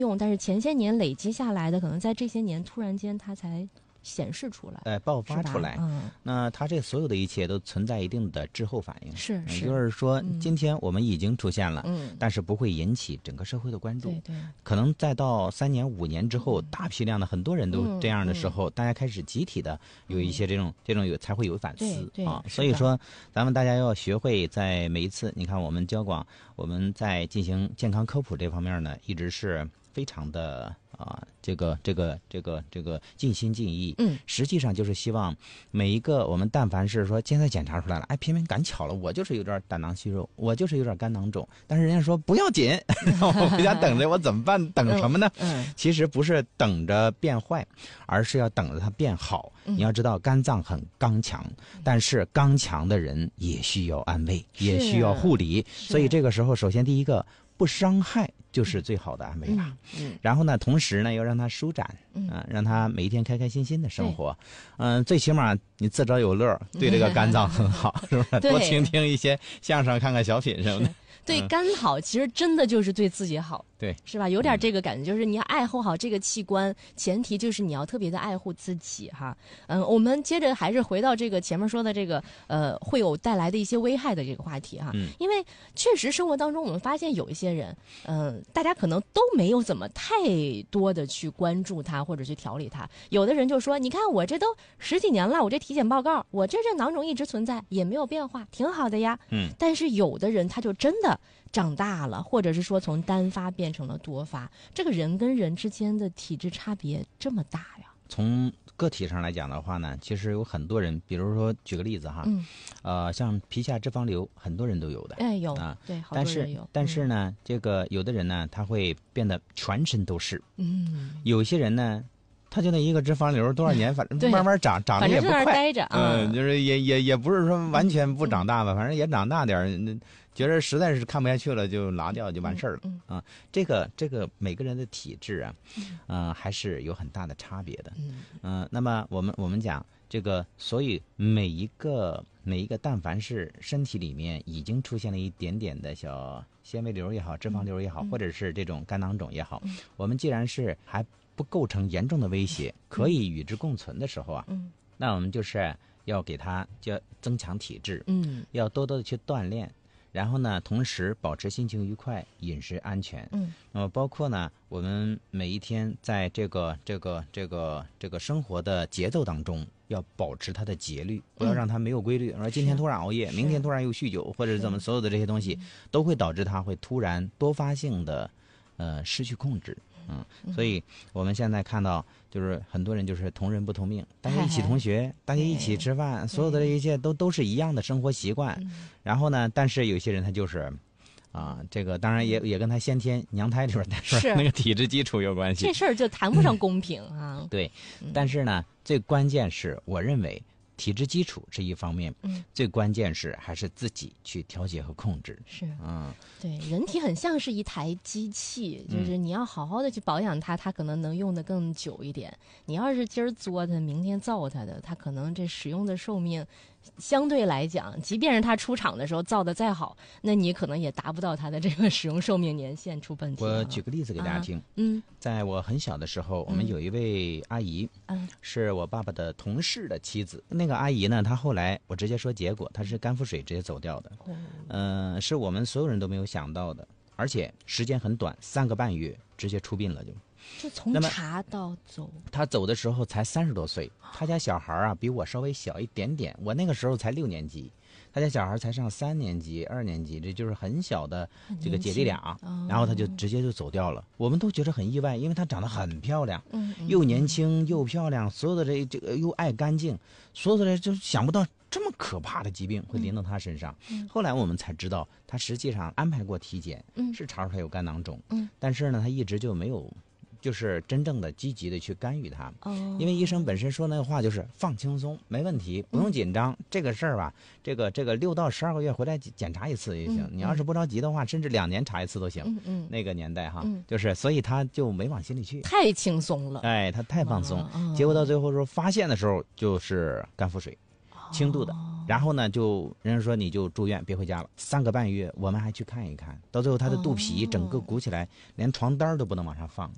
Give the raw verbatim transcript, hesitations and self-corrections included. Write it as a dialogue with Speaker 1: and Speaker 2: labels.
Speaker 1: 用，但是前些年累积下来的，可能在这些年突然间它才显示出来，
Speaker 2: 呃，爆发出来。
Speaker 1: 嗯，
Speaker 2: 那它这所有的一切都存在一定的滞后反应。
Speaker 1: 是是，
Speaker 2: 也就是说，
Speaker 1: 嗯、
Speaker 2: 今天我们已经出现了，
Speaker 1: 嗯，
Speaker 2: 但是不会引起整个社会的关注。
Speaker 1: 对对，
Speaker 2: 可能再到三年五年之后，
Speaker 1: 嗯、
Speaker 2: 大批量的很多人都这样的时候，嗯、大家开始集体的有一些这种、嗯、这种有才会有反思
Speaker 1: 对对
Speaker 2: 啊。所以说，咱们大家要学会在每一次，你看我们交广，我们在进行健康科普这方面呢，一直是非常的。啊，这个这个这个这个尽心尽意，
Speaker 1: 嗯，
Speaker 2: 实际上就是希望每一个我们，但凡是说现在检查出来了，哎，偏偏赶巧了，我就是有点胆囊息肉，我就是有点肝囊肿，但是人家说不要紧，我回家等着，我怎么办？等什么呢？
Speaker 1: 嗯，嗯
Speaker 2: 其实不是等着变坏，而是要等着它变好。
Speaker 1: 嗯、
Speaker 2: 你要知道，肝脏很刚强，但是刚强的人也需要安慰，也需要护理，所以这个时候，首先第一个。不伤害就是最好的安慰了。
Speaker 1: 嗯嗯、
Speaker 2: 然后呢，同时呢，要让他舒展，嗯、呃，让他每一天开开心心的生活。嗯、呃，最起码你自找有乐，对这个肝脏很好，是不是？多听听一些相声，看看小品什么的。
Speaker 1: 对肝好，其实真的就是对自己好，
Speaker 2: 对，
Speaker 1: 是吧？有点这个感觉，就是你要爱护好这个器官，前提就是你要特别的爱护自己哈。嗯，我们接着还是回到这个前面说的这个呃，会有带来的一些危害的这个话题哈。
Speaker 2: 嗯，
Speaker 1: 因为确实生活当中我们发现有一些人，嗯、呃，大家可能都没有怎么太多的去关注他或者去调理他。有的人就说，你看我这都十几年了，我这体检报告，我这这囊肿一直存在，也没有变化，挺好的呀。
Speaker 2: 嗯，
Speaker 1: 但是有的人他就真的。长大了，或者是说从单发变成了多发，这个人跟人之间的体质差别这么大呀？
Speaker 2: 从个体上来讲的话呢，其实有很多人，比如说举个例子哈，
Speaker 1: 嗯，
Speaker 2: 呃，像皮下脂肪瘤，很多人都有的，
Speaker 1: 哎，有
Speaker 2: 啊，
Speaker 1: 对，好多人有。
Speaker 2: 但是但是呢，嗯、这个有的人呢，他会变得全身都是，
Speaker 1: 嗯，
Speaker 2: 有些人呢。他就那一个脂肪瘤多少年，反正慢慢长，长得也不快。
Speaker 1: 待着，
Speaker 2: 嗯，就是也也也不是说完全不长大吧，嗯、反正也长大点儿。觉得实在是看不下去了，就拿掉就完事儿了。
Speaker 1: 嗯嗯、
Speaker 2: 啊，这个这个每个人的体质啊，嗯、呃，还是有很大的差别的。
Speaker 1: 嗯，
Speaker 2: 呃、那么我们我们讲这个，所以每一个每一个，但凡是身体里面已经出现了一点点的小纤维瘤也好，脂肪瘤也好，
Speaker 1: 嗯、
Speaker 2: 或者是这种肝囊肿也好，
Speaker 1: 嗯、
Speaker 2: 我们既然是还不构成严重的威胁，可以与之共存的时候啊，
Speaker 1: 嗯，
Speaker 2: 那我们就是要给他就要增强体质，
Speaker 1: 嗯，
Speaker 2: 要多多的去锻炼，然后呢，同时保持心情愉快，饮食安全，
Speaker 1: 嗯，
Speaker 2: 那么包括呢，我们每一天在这个这个这个这个生活的节奏当中，要保持它的节律，不要让它没有规律。说、嗯、今天突然熬夜，明天突然又酗酒，或者是怎么，所有的这些东西都会导致它会突然多发性的呃失去控制。嗯，所以我们现在看到，就是很多人就是同人不同命，大家一起同学，嘿嘿大家一起吃饭，所有的这一切都都是一样的生活习惯。嗯、然后呢，但是有些人他就是，啊，这个当然也也跟他先天娘胎里边带出来那个体质基础有关系。
Speaker 1: 这事儿就谈不上公平啊。
Speaker 2: 嗯、对，但是呢，最关键是我认为。体质基础是一方面，嗯，最关键是还是自己去调节和控制。
Speaker 1: 是，
Speaker 2: 嗯，
Speaker 1: 对，人体很像是一台机器，就是你要好好的去保养它，它可能能用得更久一点。你要是今儿作它，明天造它的，它可能这使用的寿命相对来讲，即便是它出厂的时候造的再好，那你可能也达不到它的这个使用寿命年限出问题。
Speaker 2: 我举个例子给大家听，啊、
Speaker 1: 嗯，
Speaker 2: 在我很小的时候，我们有一位阿姨，
Speaker 1: 嗯，
Speaker 2: 是我爸爸的同事的妻子。那个阿姨呢，她后来我直接说结果，她是肝腹水直接走掉的，嗯、哦呃，是我们所有人都没有想到的，而且时间很短，三个半月直接出殡了就。
Speaker 1: 就从查到走，
Speaker 2: 他走的时候才三十多岁，他家小孩啊比我稍微小一点点，我那个时候才六年级，他家小孩才上三年级、二年级，这就是很小的这个姐弟俩，
Speaker 1: 哦、
Speaker 2: 然后他就直接就走掉了。我们都觉得很意外，因为他长得很漂亮，
Speaker 1: 嗯嗯、
Speaker 2: 又年轻又漂亮，所有的这这个又爱干净，所有的就想不到这么可怕的疾病会临到他身上。
Speaker 1: 嗯、
Speaker 2: 后来我们才知道，他实际上安排过体检，
Speaker 1: 嗯、
Speaker 2: 是查出他有肝囊肿，
Speaker 1: 嗯、
Speaker 2: 但是呢，他一直就没有。就是真正的积极的去干预它，哦，因为医生本身说那个话就是放轻松，没问题，不用紧张。嗯、这个事儿吧，这个这个六到十二个月回来检查一次也行。嗯、你要是不着急的话，甚至两年查一次都行。
Speaker 1: 嗯嗯，
Speaker 2: 那个年代哈，
Speaker 1: 嗯、
Speaker 2: 就是所以他就没往心里去，
Speaker 1: 太轻松了。
Speaker 2: 哎，他太放松，
Speaker 1: 哦、
Speaker 2: 结果到最后说发现的时候就是肝腹水，轻度的。
Speaker 1: 哦
Speaker 2: 然后呢，就人家说你就住院别回家了，三个半月，我们还去看一看，到最后他的肚皮整个鼓起来，哦、连床单都不能往上放。